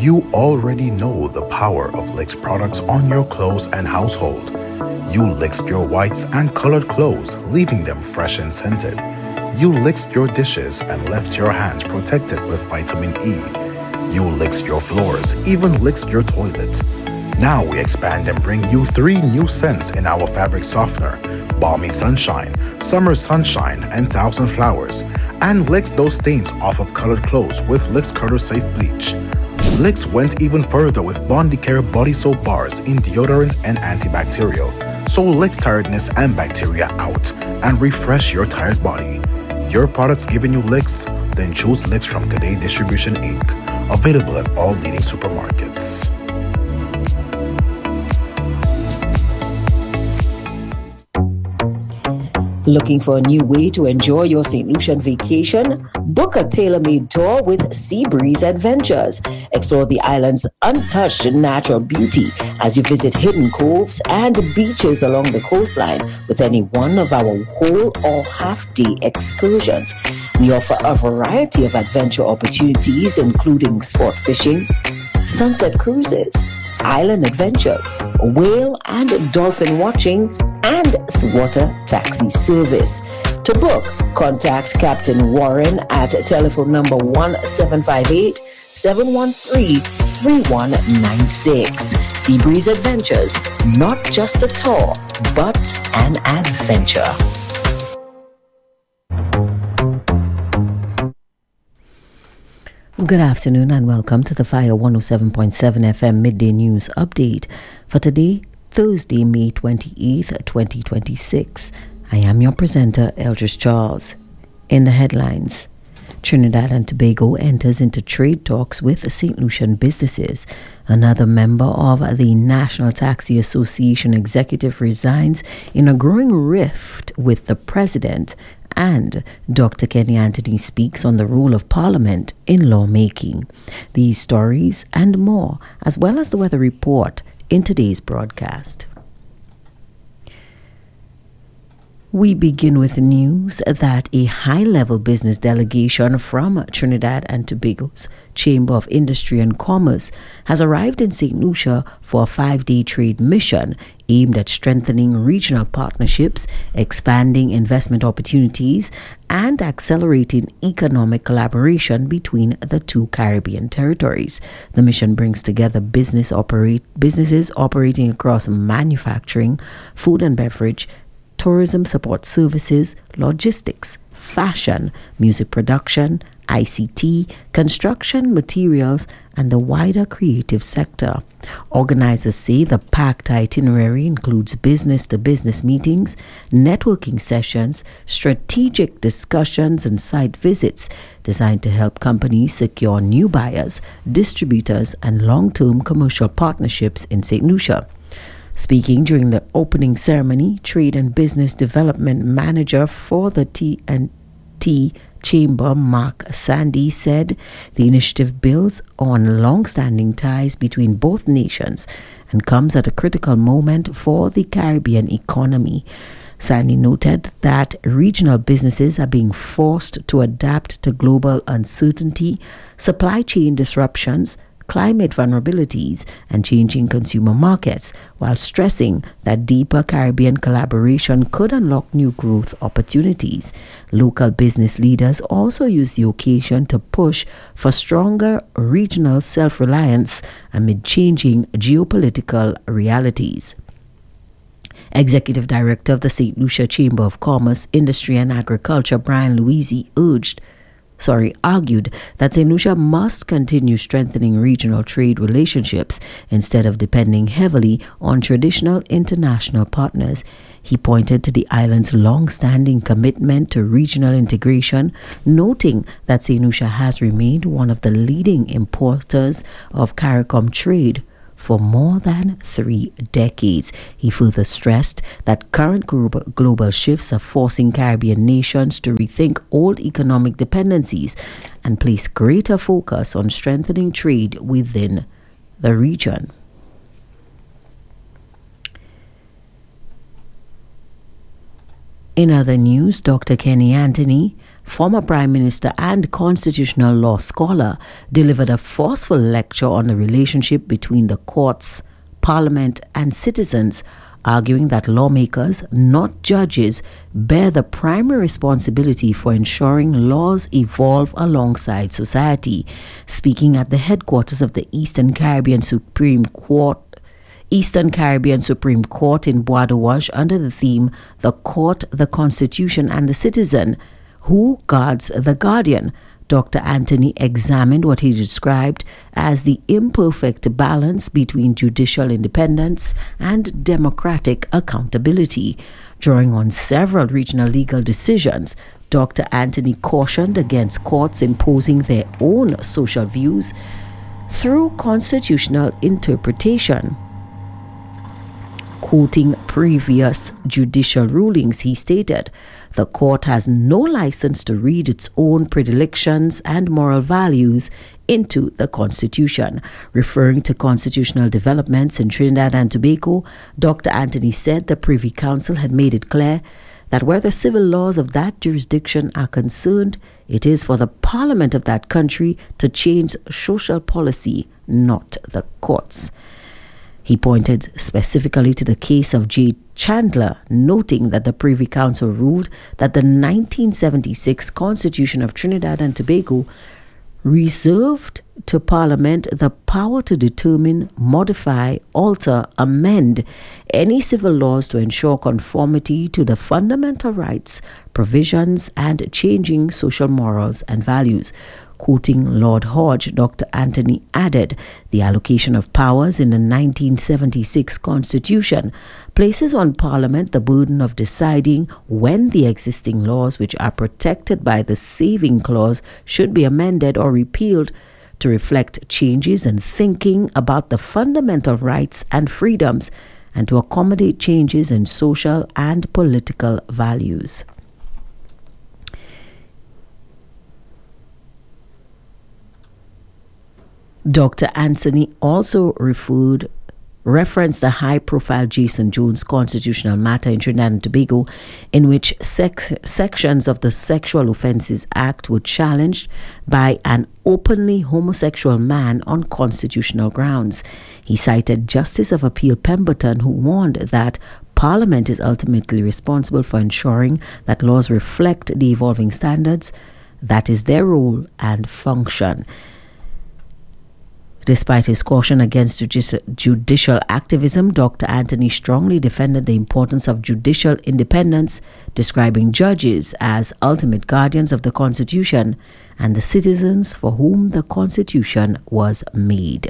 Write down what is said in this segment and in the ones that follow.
You already know the power of Licks products on your clothes and household. You licked your whites and colored clothes, leaving them fresh and scented. You licked your dishes and left your hands protected with vitamin E. You licked your floors, even licked your toilet. Now we expand and bring you 3 new scents in our fabric softener: Balmy Sunshine, Summer Sunshine, and Thousand Flowers. And licks those stains off of colored clothes with Licks Color Safe Bleach. Licks went even further with Bondicare body soap bars in deodorant and antibacterial. So Licks tiredness and bacteria out and refresh your tired body. Your products giving you licks? Then choose Licks from Cadet Distribution Inc. Available at all leading supermarkets. Looking for a new way to enjoy your St. Lucian vacation? Book a tailor-made tour with Seabreeze Adventures. Explore the island's untouched natural beauty as you visit hidden coves and beaches along the coastline with any one of our whole or half-day excursions. We offer a variety of adventure opportunities, including sport fishing, sunset cruises, island adventures, whale and dolphin watching, and water taxi service. To book, contact Captain Warren at telephone number 1758-713-3196. Seabreeze Adventures, not just a tour, but an adventure. Good afternoon and welcome to the Fire 107.7 FM Midday News Update for today, Thursday, May 28th, 2026. I am your presenter, Eldridge Charles. In the headlines, Trinidad and Tobago enters into trade talks with St. Lucian businesses. Another member of the National Taxi Association executive resigns in a growing rift with the president. And Dr. Kenny Anthony speaks on the role of Parliament in lawmaking. These stories and more, as well as the weather report, in today's broadcast. We begin with news that a high-level business delegation from Trinidad and Tobago's Chamber of Industry and Commerce has arrived in St. Lucia for a 5-day trade mission aimed at strengthening regional partnerships, expanding investment opportunities, and accelerating economic collaboration between the two Caribbean territories. The mission brings together businesses operating across manufacturing, food and beverage, tourism support services, logistics, fashion, music production, ICT, construction materials, and the wider creative sector. Organizers say the packed itinerary includes business-to-business meetings, networking sessions, strategic discussions, and site visits designed to help companies secure new buyers, distributors, and long-term commercial partnerships in St. Lucia. Speaking during the opening ceremony, Trade and Business Development Manager for the T&T Chamber, Mark Sandy, said the initiative builds on long-standing ties between both nations and comes at a critical moment for the Caribbean economy. Sandy noted that regional businesses are being forced to adapt to global uncertainty, supply chain disruptions, climate vulnerabilities, and changing consumer markets, while stressing that deeper Caribbean collaboration could unlock new growth opportunities. Local business leaders also used the occasion to push for stronger regional self-reliance amid changing geopolitical realities. Executive Director of the St. Lucia Chamber of Commerce, Industry and Agriculture, Brian Louisi, argued that St. Lucia must continue strengthening regional trade relationships instead of depending heavily on traditional international partners. He pointed to the island's long-standing commitment to regional integration, noting that St. Lucia has remained one of the leading importers of CARICOM trade for more than 3 decades. He further stressed that current global shifts are forcing Caribbean nations to rethink old economic dependencies and place greater focus on strengthening trade within the region. In other news, Dr. Kenny Anthony, former Prime Minister and constitutional law scholar, delivered a forceful lecture on the relationship between the courts, Parliament, and citizens, arguing that lawmakers, not judges, bear the primary responsibility for ensuring laws evolve alongside society. Speaking at the headquarters of the Eastern Caribbean Supreme Court in Bois de Ouage under the theme "The Court, the Constitution and the Citizen, Who Guards the Guardian," Dr. Anthony examined what he described as the imperfect balance between judicial independence and democratic accountability. Drawing on several regional legal decisions, Dr. Anthony cautioned against courts imposing their own social views through constitutional interpretation. Quoting previous judicial rulings, he stated, "The court has no license to read its own predilections and moral values into the Constitution." Referring to constitutional developments in Trinidad and Tobago, Dr. Anthony said the Privy Council had made it clear that where the civil laws of that jurisdiction are concerned, it is for the Parliament of that country to change social policy, not the courts. He pointed specifically to the case of J. Chandler, noting that the Privy Council ruled that the 1976 Constitution of Trinidad and Tobago reserved to Parliament the power to determine, modify, alter, amend any civil laws to ensure conformity to the fundamental rights, provisions, and changing social morals and values. Quoting Lord Hodge, Dr. Anthony added, "The allocation of powers in the 1976 Constitution places on Parliament the burden of deciding when the existing laws which are protected by the Saving Clause should be amended or repealed to reflect changes in thinking about the fundamental rights and freedoms and to accommodate changes in social and political values." Dr. Anthony also referenced the high-profile Jason Jones constitutional matter in Trinidad and Tobago, in which sections of the Sexual Offences Act were challenged by an openly homosexual man on constitutional grounds. He cited Justice of Appeal Pemberton, who warned that Parliament is ultimately responsible for ensuring that laws reflect the evolving standards. That is their role and function. Despite his caution against judicial activism, Dr. Anthony strongly defended the importance of judicial independence, describing judges as ultimate guardians of the Constitution and the citizens for whom the Constitution was made.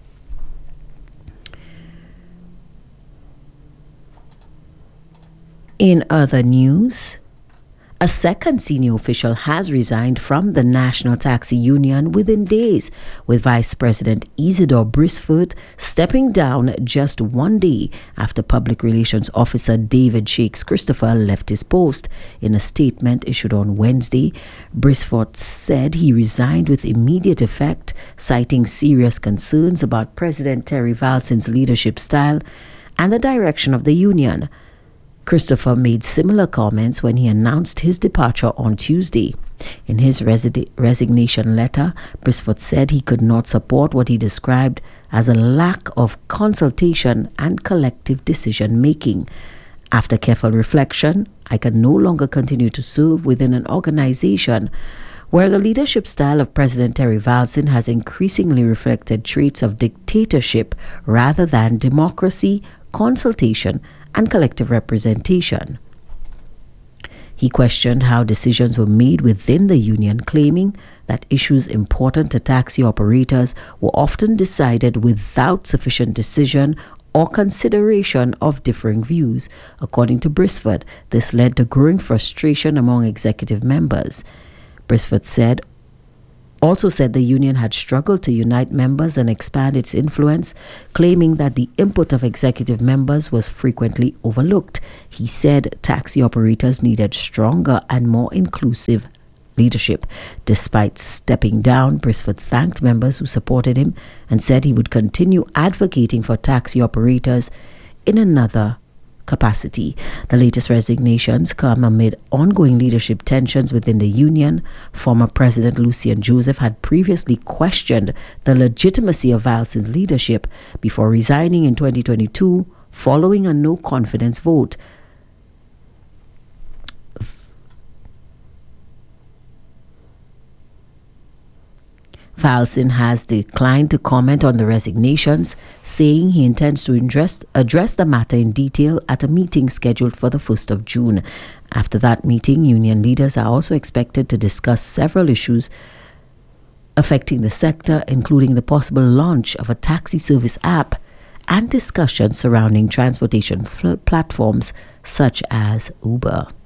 In other news, a second senior official has resigned from the National Taxi Union within days, with Vice President Isidore Brisford stepping down just one day after Public Relations Officer David Shakes Christopher left his post. In a statement issued on Wednesday, Brisford said he resigned with immediate effect, citing serious concerns about President Terry Valson's leadership style and the direction of the union. Christopher made similar comments when he announced his departure on Tuesday. In his resignation letter, Brisford said he could not support what he described as a lack of consultation and collective decision-making. After careful reflection, I can no longer continue to serve within an organization where the leadership style of President Terry Valson has increasingly reflected traits of dictatorship rather than democracy, consultation, and collective representation. He questioned how decisions were made within the union, claiming that issues important to taxi operators were often decided without sufficient decision or consideration of differing views. According to Brisford, this led to growing frustration among executive members. Brisford also said the union had struggled to unite members and expand its influence, claiming that the input of executive members was frequently overlooked. He said taxi operators needed stronger and more inclusive leadership. Despite stepping down, Brisford thanked members who supported him and said he would continue advocating for taxi operators in another capacity. The latest resignations come amid ongoing leadership tensions within the union. Former President Lucien Joseph had previously questioned the legitimacy of Valson's leadership before resigning in 2022 following a no-confidence vote. Valson has declined to comment on the resignations, saying he intends to address the matter in detail at a meeting scheduled for the 1st of June. After that meeting, union leaders are also expected to discuss several issues affecting the sector, including the possible launch of a taxi service app and discussions surrounding transportation platforms such as Uber.